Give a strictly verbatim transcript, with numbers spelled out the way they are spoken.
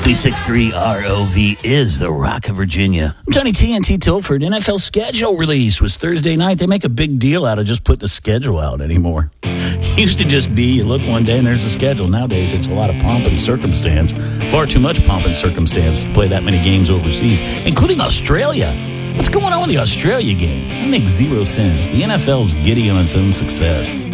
ninety-six point three R O V is the Rock of Virginia. I'm Tony T N T Tilford. N F L schedule release was Thursday night. They make a big deal out of just putting the schedule out anymore. Used to just be, you look one day and there's the schedule. Nowadays, it's a lot of pomp and circumstance. Far too much pomp and circumstance to play that many games overseas, including Australia. What's going on with the Australia game? That makes zero sense. The N F L's giddy on its own success.